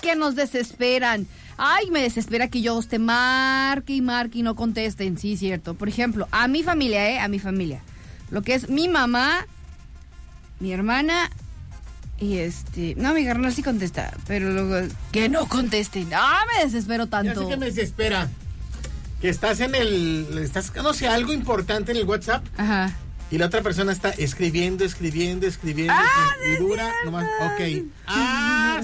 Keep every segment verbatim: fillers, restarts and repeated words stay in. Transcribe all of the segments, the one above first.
que nos desesperan. Ay, me desespera que yo te marque y marque y no contesten. Sí, cierto. Por ejemplo, a mi familia, ¿eh? A mi familia. Lo que es mi mamá, mi hermana y este... No, mi carnal sí contesta, pero luego... Que no contesten. Ah, me desespero tanto. Ya sé que me desespera. Que estás en el... Estás, no sé, algo importante en el WhatsApp. Ajá. Y la otra persona está escribiendo, escribiendo, escribiendo. Ah, y, y dura nomás... Ok. Ah,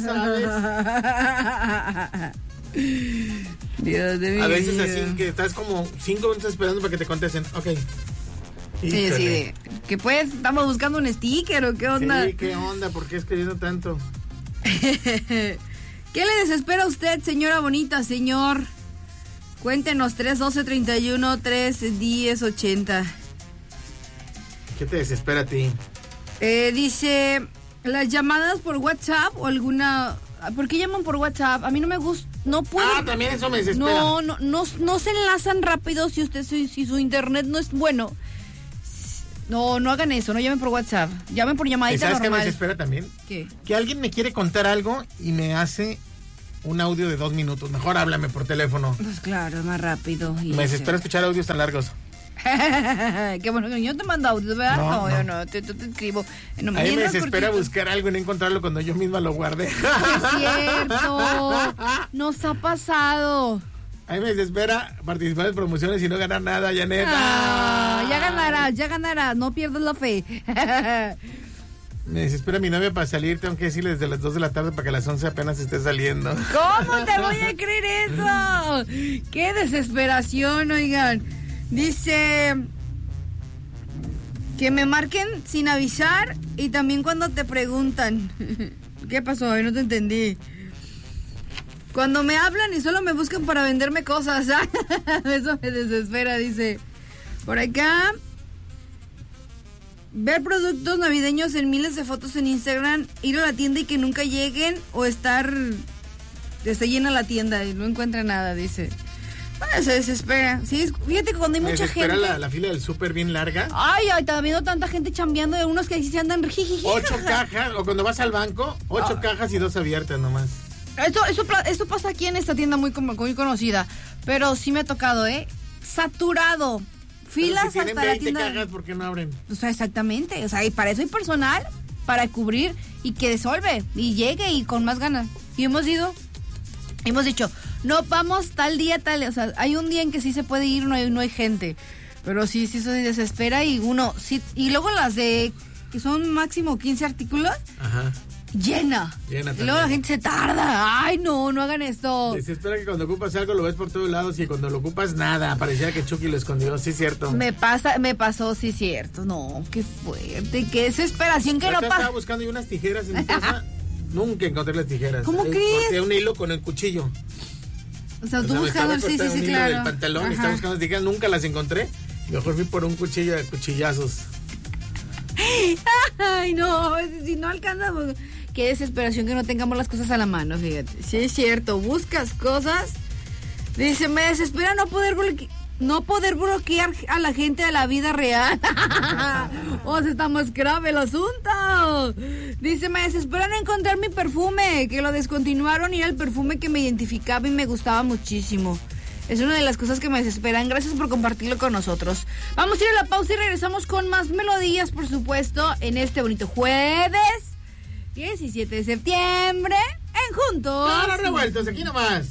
¿sabes? Dios de mi A veces vida. así que estás como cinco minutos esperando para que te contesten. Ok. Sí, sí, de, que pues estamos buscando un sticker o qué onda. Sí, qué onda, ¿por qué escribiendo tanto? ¿Qué le desespera a usted, señora bonita, señor? Cuéntenos, tres doce treinta y uno, tres diez ochenta. ¿Qué te desespera a ti? Eh, dice, las llamadas por WhatsApp o alguna... ¿Por qué llaman por WhatsApp? A mí no me gusta, no puedo... Ah, también eso me desespera. No, no, no, no se enlazan rápido si usted, si, si su internet no es bueno. No, no hagan eso, no llamen por WhatsApp. Llamen por llamadita normal. ¿Sabes qué me desespera también? ¿Qué? Que alguien me quiere contar algo y me hace un audio de dos minutos. Mejor háblame por teléfono. Pues claro, es más rápido. Y me desespera escuchar audios tan largos. Qué bueno, yo te mando audios, ¿verdad? No, no, no. yo no, te, te, te escribo. No, a mí me desespera cortito. Buscar algo y no encontrarlo cuando yo misma lo guardé. Es cierto, nos ha pasado. A mí me desespera participar en promociones y no ganar nada, Janet. Ah, ya ganarás, ya ganarás, no pierdas la fe. Me desespera mi novia para salir, tengo que decirle desde las dos de la tarde para que a las once apenas esté saliendo. ¿Cómo te voy a creer eso? ¡Qué desesperación, oigan! Dice que me marquen sin avisar y también cuando te preguntan. ¿Qué pasó? No te entendí. Cuando me hablan y solo me buscan para venderme cosas. Eso me desespera, dice. Por acá. Ver productos navideños en miles de fotos en Instagram, ir a la tienda y que nunca lleguen, o estar... Está llena la tienda y no encuentra nada, dice. Bueno, se desespera. Sí, fíjate que cuando hay me mucha gente... Me desespera la, la fila del súper bien larga. Ay, ay, está viendo tanta gente chambeando de unos que ahí se andan... Jijiji, ocho cajas, o cuando vas al banco, ocho oh. cajas y dos abiertas nomás. Eso, eso, eso pasa aquí en esta tienda muy, muy conocida, pero sí me ha tocado, ¿eh? Saturado. Filas si hasta la tienda. Cajas, ¿por qué no abren? O sea, exactamente. O sea, y para eso hay personal para cubrir y que resuelve y llegue y con más ganas. Y hemos ido, hemos dicho, no vamos tal día, tal. O sea, hay un día en que sí se puede ir, no hay, no hay gente. Pero sí, sí, eso se desespera y uno, sí. Y luego las de que son máximo quince artículos. Ajá. Llena. Llena y luego la gente se tarda. Ay, no, no hagan esto. Desespera que cuando ocupas algo lo ves por todos lados y cuando lo ocupas nada. Parecía que Chucky lo escondió, sí, cierto. Me pasa, me pasó, sí, cierto. No, qué fuerte, qué desesperación que yo no pasa. Estaba buscando yo unas tijeras en mi casa. Nunca encontré las tijeras. ¿Cómo eh, crees? Corté un hilo con el cuchillo. O sea, tú buscabas, sí, sí, sí, un claro. Hilo del pantalón, y estaba buscando las tijeras, nunca las encontré. Mejor fui por un cuchillo de cuchillazos. Ay, no, si no alcanzamos. Qué desesperación que no tengamos las cosas a la mano, fíjate. Sí, es cierto, buscas cosas. Dice, me desespera no poder bloque- no poder bloquear a la gente de la vida real. O sea, está más grave el asunto. Dice, me desespera no encontrar mi perfume, que lo descontinuaron y era el perfume que me identificaba y me gustaba muchísimo. Es una de las cosas que me desesperan. Gracias por compartirlo con nosotros. Vamos a ir a la pausa y regresamos con más melodías, por supuesto, en este bonito jueves diecisiete de septiembre, en Juntos. No, no revueltos, aquí nomás.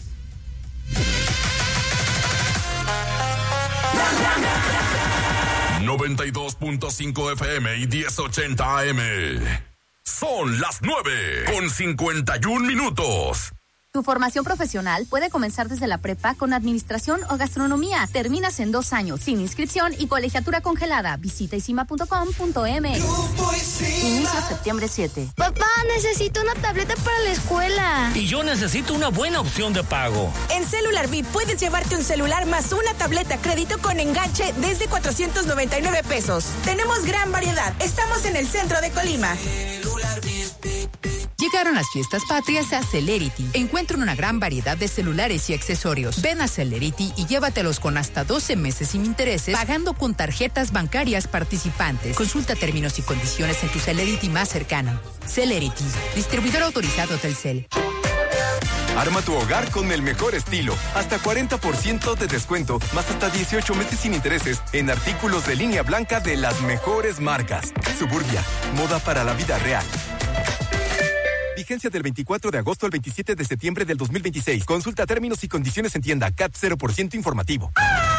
noventa y dos punto cinco F M y diez ochenta A M. Son las nueve con cincuenta y un minutos. Tu formación profesional puede comenzar desde la prepa con administración o gastronomía. Terminas en dos años, sin inscripción y colegiatura congelada. Visita isima punto com punto m x. Inicio septiembre siete. Papá, necesito una tableta para la escuela. Y yo necesito una buena opción de pago. En Celular V I P puedes llevarte un celular más una tableta a crédito con enganche desde cuatrocientos noventa y nueve pesos. Tenemos gran variedad. Estamos en el centro de Colima. Celular V I P. Llegaron las fiestas patrias a Celerity. Encuentra una gran variedad de celulares y accesorios. Ven a Celerity y llévatelos con hasta doce meses sin intereses, pagando con tarjetas bancarias participantes. Consulta términos y condiciones en tu Celerity más cercano. Celerity, distribuidor autorizado Telcel. Arma tu hogar con el mejor estilo. Hasta cuarenta por ciento de descuento, más hasta dieciocho meses sin intereses en artículos de línea blanca de las mejores marcas. Suburbia, moda para la vida real. Vigencia del veinticuatro de agosto al veintisiete de septiembre del dos mil veintiséis. Consulta términos y condiciones en tienda. C A T cero por ciento informativo.